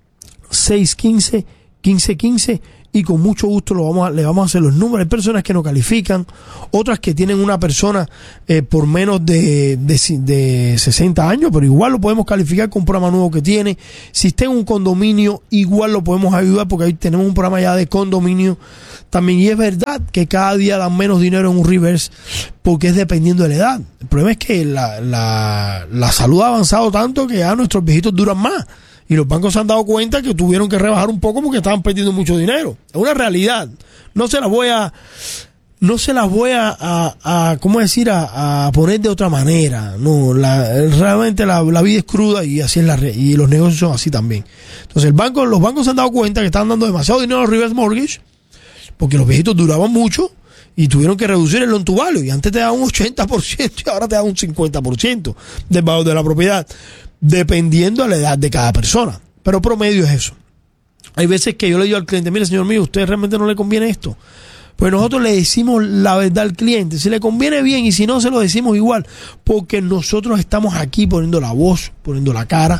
seis uno cinco, uno cinco uno cinco, y con mucho gusto lo vamos a, le vamos a hacer los números. Hay personas que no califican, otras que tienen una persona eh, por menos de, de, de sesenta años, pero igual lo podemos calificar con un programa nuevo que tiene. Si está en un condominio, igual lo podemos ayudar, porque ahí tenemos un programa ya de condominio también. Y es verdad que cada día dan menos dinero en un reverse, porque es dependiendo de la edad. El problema es que la, la, la salud ha avanzado tanto que ya nuestros viejitos duran más. Y los bancos se han dado cuenta que tuvieron que rebajar un poco porque estaban perdiendo mucho dinero. Es una realidad. No se las voy a, no se las voy a, a, a ¿cómo decir? A, a poner de otra manera. No, la, realmente la, la vida es cruda y así es la, y los negocios son así también. Entonces el banco, los bancos se han dado cuenta que estaban dando demasiado dinero a los reverse mortgage porque los viejitos duraban mucho y tuvieron que reducir el loan to value. Y antes te daban un ochenta por ciento y ahora te dan un cincuenta por ciento del valor de la propiedad, dependiendo de la edad de cada persona. Pero promedio es eso. Hay veces que yo le digo al cliente, mire señor mío, usted realmente no le conviene esto. Pues nosotros le decimos la verdad al cliente. Si le conviene bien y si no, se lo decimos igual. Porque nosotros estamos aquí poniendo la voz, poniendo la cara.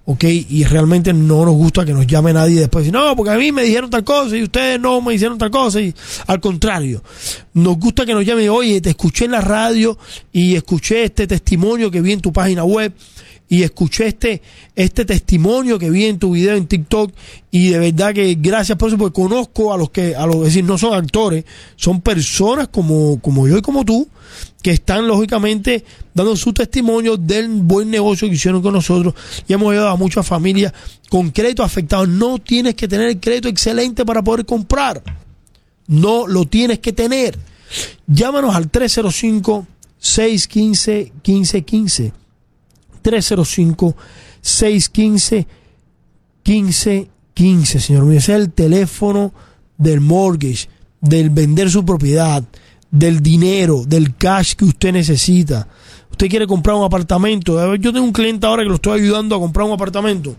¿ok? Y realmente no nos gusta que nos llame nadie después y decir, no, porque a mí me dijeron tal cosa y ustedes no me hicieron tal cosa. Y al contrario, nos gusta que nos llamen, oye, te escuché en la radio y escuché este testimonio que vi en tu página web y escuché este, este testimonio que vi en tu video en TikTok, y de verdad que gracias por eso, porque conozco a los que, a los, es decir, no son actores, son personas como, como yo y como tú, que están lógicamente dando su testimonio del buen negocio que hicieron con nosotros, y hemos ayudado a muchas familias con crédito afectados. No tienes que tener el crédito excelente para poder comprar, no lo tienes que tener. Llámanos al tres cero cinco, seis uno cinco, uno cinco uno cinco, tres cero cinco, seis uno cinco, uno cinco uno cinco, señor mío. Ese es el teléfono del mortgage, del vender su propiedad, del dinero, del cash que usted necesita. Usted quiere comprar un apartamento. Yo tengo un cliente ahora que lo estoy ayudando a comprar un apartamento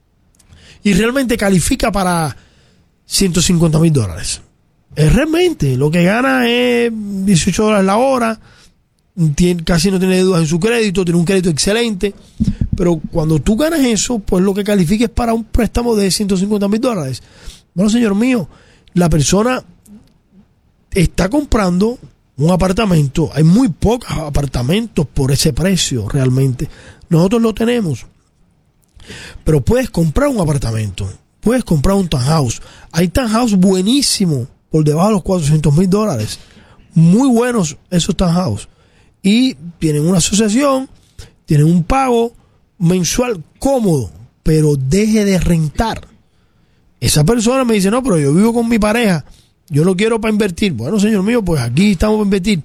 y realmente califica para ciento cincuenta mil dólares. Es realmente lo que gana es dieciocho dólares la hora. Tiene, casi no tiene deudas en su crédito, tiene un crédito excelente, pero cuando tú ganas eso, pues lo que califica es para un préstamo de ciento cincuenta mil dólares. Bueno, señor mío, la persona está comprando un apartamento. Hay muy pocos apartamentos por ese precio realmente. Nosotros lo tenemos, pero puedes comprar un apartamento, puedes comprar un townhouse. Hay townhouse buenísimos por debajo de los cuatrocientos mil dólares, muy buenos esos townhouse. Y tienen una asociación, tienen un pago mensual cómodo, pero deje de rentar. Esa persona me dice, no, pero yo vivo con mi pareja, yo lo quiero para invertir. Bueno, señor mío, pues aquí estamos para invertir.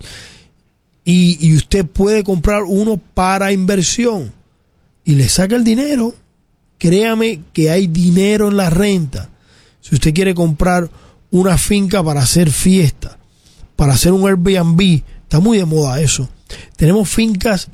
Y, y usted puede comprar uno para inversión y le saca el dinero. Créame que hay dinero en la renta. Si usted quiere comprar una finca para hacer fiesta, para hacer un Airbnb, está muy de moda eso. Tenemos fincas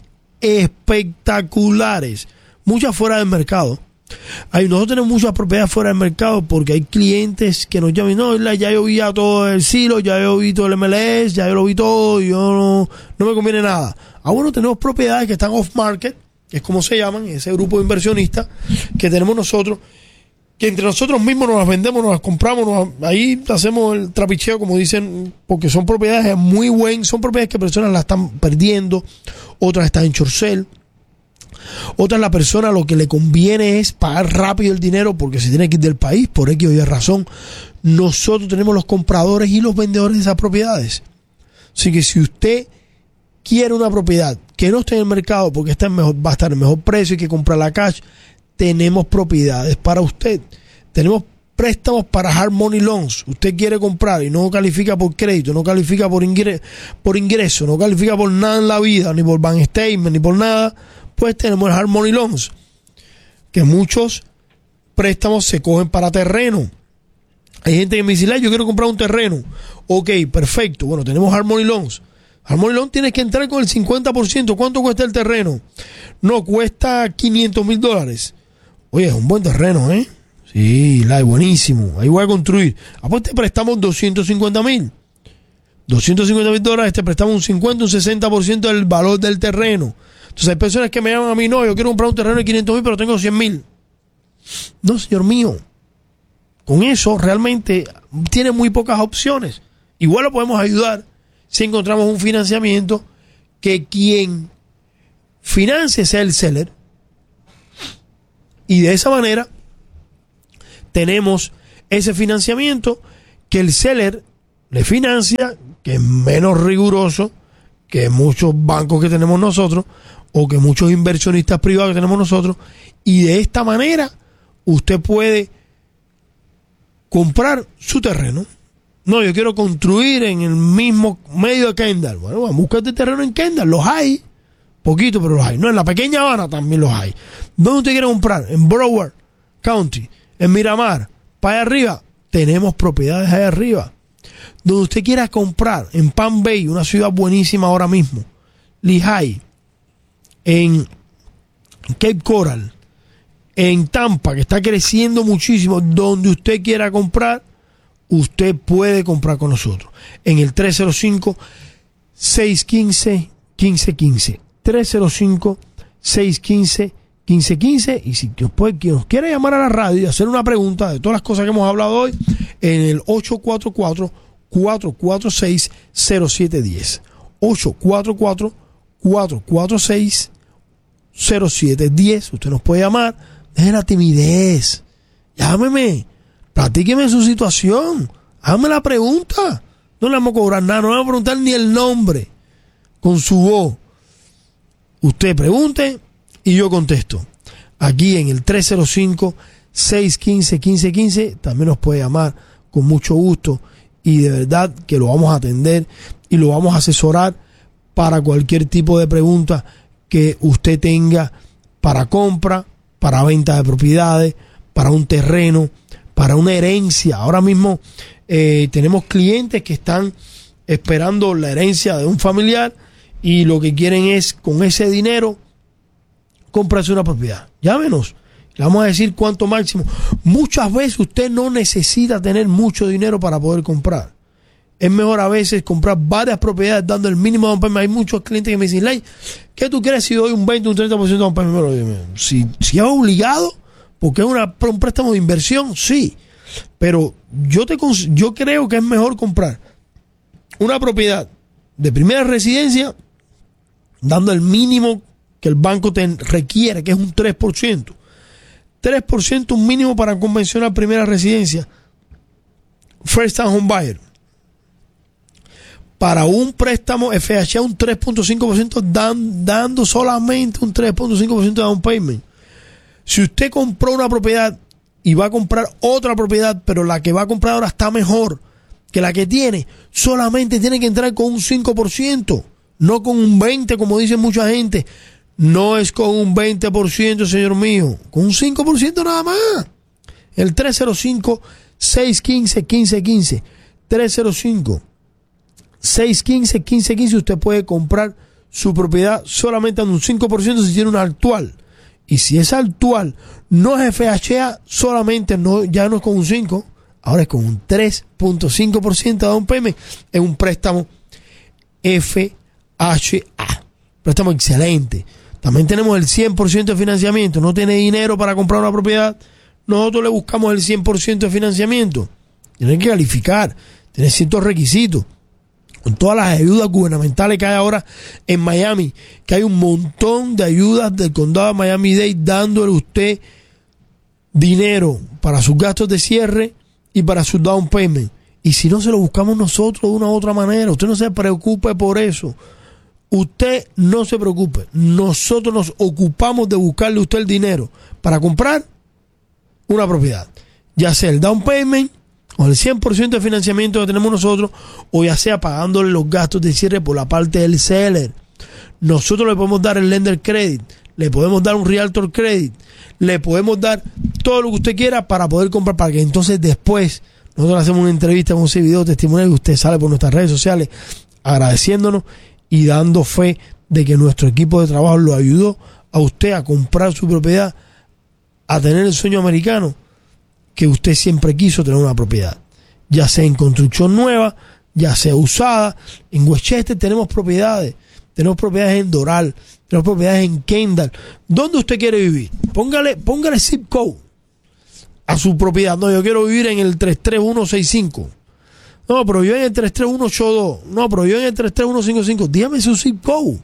espectaculares, muchas fuera del mercado. Hay, nosotros tenemos muchas propiedades fuera del mercado porque hay clientes que nos llaman, no, ya yo vi ya todo el silo, ya yo vi todo el M L S, ya yo lo vi todo, y yo no, no me conviene nada. Ah, bueno, tenemos propiedades que están off market, que es como se llaman, ese grupo de inversionistas que tenemos nosotros, que entre nosotros mismos nos las vendemos, nos las compramos, nos, ahí hacemos el trapicheo, como dicen, porque son propiedades muy buenas, son propiedades que personas las están perdiendo, otras están en chorcel, otras la persona lo que le conviene es pagar rápido el dinero porque se tiene que ir del país, por X o Y razón. Nosotros tenemos los compradores y los vendedores de esas propiedades. Así que si usted quiere una propiedad que no esté en el mercado porque está en mejor, va a estar en mejor precio y que comprarla cash, tenemos propiedades para usted. Tenemos préstamos para hard money loans. Usted quiere comprar y no califica por crédito, no califica por ingreso, por ingreso, no califica por nada en la vida, ni por bank statement, ni por nada, pues tenemos el hard money loans, que muchos préstamos se cogen para terreno. Hay gente que me dice, yo quiero comprar un terreno. Ok, perfecto. Bueno, tenemos hard money loans. Hard money loan tienes que entrar con el cincuenta por ciento. ¿Cuánto cuesta el terreno? No, cuesta quinientos mil dólares. Oye, es un buen terreno, ¿eh? Sí, la es buenísimo. Ahí voy a construir. Ah, pues te prestamos doscientos cincuenta mil. doscientos cincuenta mil dólares, te prestamos un cincuenta, un sesenta por ciento del valor del terreno. Entonces hay personas que me llaman a mí, no, yo quiero comprar un terreno de quinientos mil, pero tengo cien mil. No, señor mío. Con eso realmente tiene muy pocas opciones. Igual lo podemos ayudar si encontramos un financiamiento que quien financie sea el seller. Y de esa manera tenemos ese financiamiento que el seller le financia, que es menos riguroso que muchos bancos que tenemos nosotros o que muchos inversionistas privados que tenemos nosotros. Y de esta manera usted puede comprar su terreno. No, yo quiero construir en el mismo medio de Kendall. Bueno, búscate terreno en Kendall. Los hay. Poquito, pero los hay. No, en la pequeña Habana también los hay. ¿Dónde usted quiere comprar? En Broward County, en Miramar, para allá arriba. Tenemos propiedades allá arriba. Donde usted quiera comprar, en Palm Bay, una ciudad buenísima ahora mismo. Lehigh, en Cape Coral, en Tampa, que está creciendo muchísimo. Donde usted quiera comprar, usted puede comprar con nosotros. En el tres cero cinco, seis uno cinco, uno cinco uno cinco. tres cero cinco, seis uno cinco, quince quince. Y si después quien nos quiere llamar a la radio y hacer una pregunta de todas las cosas que hemos hablado hoy, en el ocho cuatro cuatro, cuatro cuatro seis, cero siete uno cero. ocho cuatro cuatro, cuatro cuatro seis, cero siete uno cero. Usted nos puede llamar. Deje la timidez. Llámeme. Platíqueme su situación. Hágame la pregunta. No le vamos a cobrar nada. No le vamos a preguntar ni el nombre. Con su voz. Usted pregunte y yo contesto. Aquí en el tres cero cinco, seis uno cinco, uno cinco uno cinco. También nos puede llamar con mucho gusto. Y de verdad que lo vamos a atender y lo vamos a asesorar para cualquier tipo de pregunta que usted tenga para compra, para venta de propiedades, para un terreno, para una herencia. Ahora mismo eh, tenemos clientes que están esperando la herencia de un familiar y lo que quieren es con ese dinero comprarse una propiedad. Llámenos, le vamos a decir cuánto máximo. Muchas veces usted no necesita tener mucho dinero para poder comprar. Es mejor a veces comprar varias propiedades dando el mínimo down payment. Hay muchos clientes que me dicen, Lay, ¿qué tú crees si doy un veinte, un treinta por ciento de down payment? Si, si es obligado, porque es una, un préstamo de inversión, sí. Pero yo, te, yo creo que es mejor comprar una propiedad de primera residencia dando el mínimo que el banco te requiere, que es un tres por ciento. tres por ciento un mínimo para convencional primera residencia. First time home buyer. Para un préstamo F H A un tres punto cinco por ciento dan, dando solamente un tres punto cinco por ciento de down payment. Si usted compró una propiedad y va a comprar otra propiedad, pero la que va a comprar ahora está mejor que la que tiene, solamente tiene que entrar con un cinco por ciento, no con un veinte por ciento como dice mucha gente. No es con un veinte por ciento, señor mío, con un cinco por ciento nada más. El tres cero cinco, seis uno cinco, uno cinco uno cinco. tres cero cinco, seis uno cinco, uno cinco uno cinco. Usted puede comprar su propiedad solamente en un cinco por ciento si tiene una actual. Y si esa actual no es F H A, solamente no, ya no es con un cinco, ahora es con un tres punto cinco por ciento de down payment. Es un préstamo F H A. Préstamo excelente. También tenemos el cien por ciento de financiamiento. No tiene dinero para comprar una propiedad, nosotros le buscamos el cien por ciento de financiamiento. Tiene que calificar, tiene ciertos requisitos. Con todas las ayudas gubernamentales que hay ahora en Miami, que hay un montón de ayudas del condado de Miami-Dade dándole a usted dinero para sus gastos de cierre y para su down payment. Y si no, se lo buscamos nosotros de una u otra manera. Usted no se preocupe por eso. Usted no se preocupe. Nosotros nos ocupamos de buscarle a usted el dinero para comprar una propiedad. Ya sea el down payment o el cien por ciento de financiamiento que tenemos nosotros, o ya sea pagándole los gastos de cierre por la parte del seller. Nosotros le podemos dar el lender credit, le podemos dar un realtor credit, le podemos dar todo lo que usted quiera para poder comprar, para que entonces después nosotros hacemos una entrevista con ese video testimonial y usted sale por nuestras redes sociales agradeciéndonos y dando fe de que nuestro equipo de trabajo lo ayudó a usted a comprar su propiedad, a tener el sueño americano que usted siempre quiso, tener una propiedad, ya sea en construcción nueva, ya sea usada. En Westchester tenemos propiedades, tenemos propiedades en Doral, tenemos propiedades en Kendall. ¿Dónde usted quiere vivir? Póngale, póngale zip code a su propiedad. No, yo quiero vivir en el tres tres uno seis cinco. No, pero yo en el tres tres uno ocho dos. No, pero yo en el tres tres uno cinco cinco. Dígame su zip code.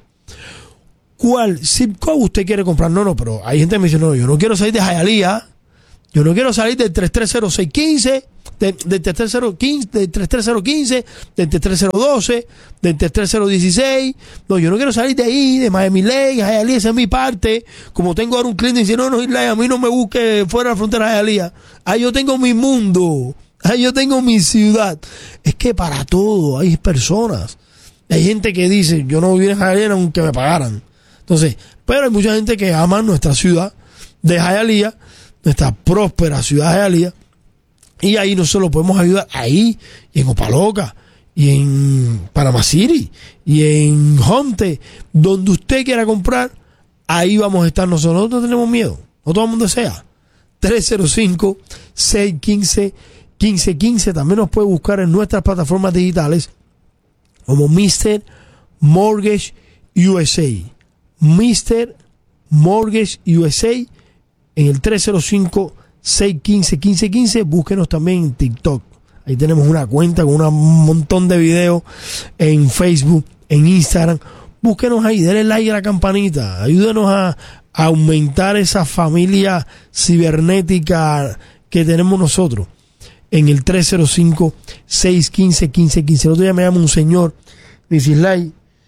¿Cuál zip code usted quiere comprar? No, no, pero hay gente que me dice, no, yo no quiero salir de Hialeah. Yo no quiero salir del tres tres cero seis uno cinco, del, del tres tres cero uno cinco, del tres tres cero uno cinco, del tres tres cero uno dos, del tres tres cero uno seis. No, yo no quiero salir de ahí, de Miami Lake, Hialeah, esa es mi parte. Como tengo ahora un cliente y dice, no, no, a mí no me busque fuera de la frontera de Hialeah. Ahí yo tengo mi mundo. Ahí yo tengo mi ciudad. Es que para todo hay personas. Hay gente que dice, yo no viviría en Hialeah aunque me pagaran. Entonces, pero hay mucha gente que ama nuestra ciudad de Hialeah, nuestra próspera ciudad de Hialeah, y ahí nosotros lo podemos ayudar ahí, y en Opaloca, y en Panama City, y en Hunte, donde usted quiera comprar, ahí vamos a estar nosotros. Nosotros no tenemos miedo, no todo el mundo desea. tres cero cinco, seis uno cinco, uno cinco uno cinco. También nos puede buscar en nuestras plataformas digitales como mister Mortgage U S A. mister Mortgage U S A en el tres cero cinco, seis uno cinco, uno cinco uno cinco. Búsquenos también en TikTok. Ahí tenemos una cuenta con un montón de videos en Facebook, en Instagram. Búsquenos ahí, denle like a la campanita. Ayúdenos a, a aumentar esa familia cibernética que tenemos nosotros. En el tres cero cinco, seis uno cinco, uno cinco uno cinco. El otro día me llama un señor, dice, Islay,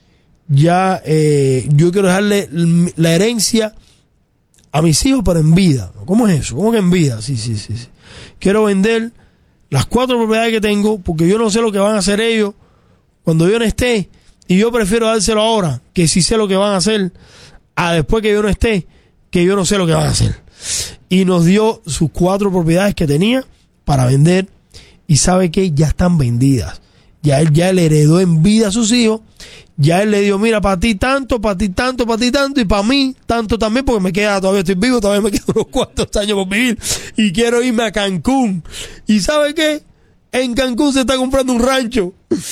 ya eh, yo quiero dejarle la herencia a mis hijos, pero en vida. ¿Cómo es eso? ¿Cómo que en vida? Sí, sí, sí, sí. Quiero vender las cuatro propiedades que tengo porque yo no sé lo que van a hacer ellos cuando yo no esté, y yo prefiero dárselo ahora, que si sé lo que van a hacer, a después que yo no esté, que yo no sé lo que van a hacer. Y nos dio sus cuatro propiedades que tenía para vender, y sabe que ya están vendidas. Ya él ya le heredó en vida a sus hijos. Ya él le dio, mira, para ti tanto, para ti tanto, para ti tanto, y para mí tanto también, porque me queda, todavía estoy vivo, todavía me quedan unos cuantos años por vivir, y quiero irme a Cancún. ¿Y sabe qué? En Cancún se está comprando un rancho,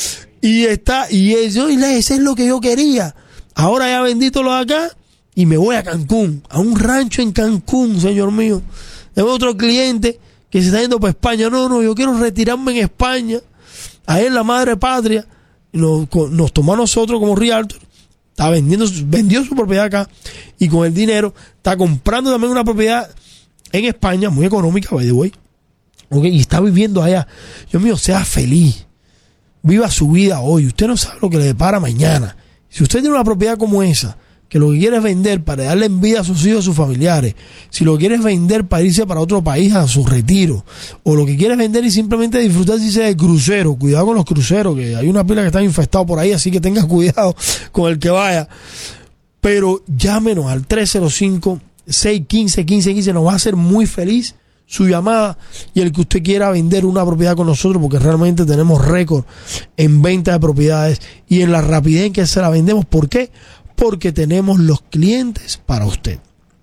y está, y eso, y ese es lo que yo quería. Ahora ya vendí todos los acá, y me voy a Cancún, a un rancho en Cancún, señor mío. Tengo otro cliente que se está yendo para España. No, no, yo quiero retirarme en España, ahí en la madre patria. Nos, nos tomó a nosotros como realtor, está vendiendo, vendió su propiedad acá, y con el dinero está comprando también una propiedad en España, muy económica, by the way, okay, y está viviendo allá. Dios mío, sea feliz, viva su vida hoy. Usted no sabe lo que le depara mañana. Si usted tiene una propiedad como esa, que lo que quiere es vender para darle en vida a sus hijos, a sus familiares, si lo quiere es vender para irse para otro país a su retiro, o lo que quiere es vender y simplemente disfrutar si sea de crucero, cuidado con los cruceros, que hay una pila que están infestados por ahí, así que tenga cuidado con el que vaya. Pero llámenos al tres cero cinco, seis uno cinco, uno cinco uno cinco, nos va a hacer muy feliz su llamada, y el que usted quiera vender una propiedad con nosotros, porque realmente tenemos récord en venta de propiedades y en la rapidez en que se la vendemos. ¿Por qué? Porque tenemos los clientes para usted.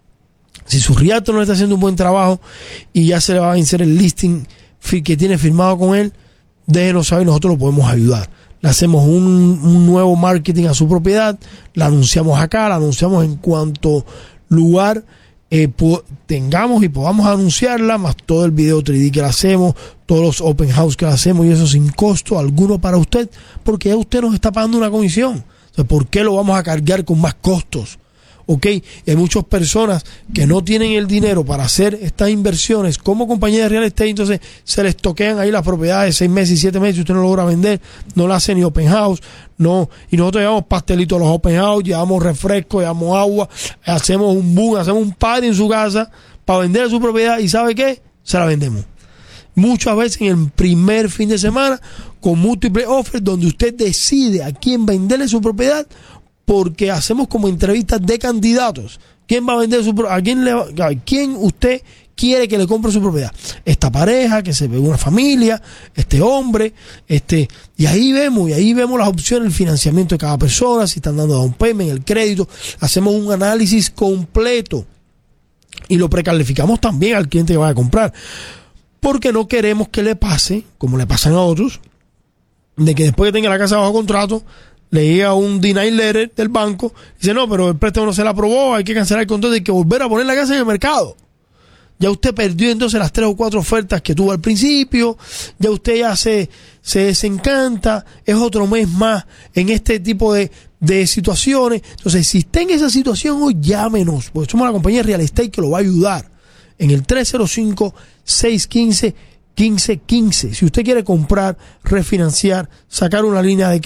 Si su realtor no está haciendo un buen trabajo y ya se le va a vencer el listing que tiene firmado con él, déjenos saber, nosotros lo podemos ayudar. Le hacemos un, un nuevo marketing a su propiedad, la anunciamos acá, la anunciamos en cuanto lugar eh, po- tengamos y podamos anunciarla, más todo el video tres D que le hacemos, todos los open house que le hacemos, y eso sin costo alguno para usted, porque ya usted nos está pagando una comisión. O sea, ¿por qué lo vamos a cargar con más costos? ¿Ok? Y hay muchas personas que no tienen el dinero para hacer estas inversiones como compañía de real estate, entonces se les toquean ahí las propiedades seis meses y siete meses, y usted no logra vender, no la hace ni open house, no, y nosotros llevamos pastelitos a los open house, llevamos refresco, llevamos agua, hacemos un boom, hacemos un party en su casa para vender su propiedad, y ¿sabe qué? Se la vendemos. Muchas veces en el primer fin de semana, con múltiples offers, donde usted decide a quién venderle su propiedad, porque hacemos como entrevistas de candidatos. ¿Quién va a vender su propiedad? ¿A quién le va, a quién usted quiere que le compre su propiedad? Esta pareja, que se ve una familia, este hombre, este, y ahí vemos, y ahí vemos las opciones, el financiamiento de cada persona, si están dando down payment, el crédito, hacemos un análisis completo y lo precalificamos también al cliente que vaya a comprar. Porque no queremos que le pase, como le pasan a otros, de que después que tenga la casa bajo contrato, le llega un deny letter del banco, y dice, no, pero el préstamo no se le aprobó, hay que cancelar el contrato, hay que volver a poner la casa en el mercado. Ya usted perdió entonces las tres o cuatro ofertas que tuvo al principio, ya usted ya se, se desencanta, es otro mes más en este tipo de, de situaciones. Entonces, si está en esa situación hoy, llámenos, porque somos la compañía de real estate que lo va a ayudar. En el tres cero cinco, seis uno cinco, uno cinco uno cinco. Si usted quiere comprar, refinanciar, sacar una línea de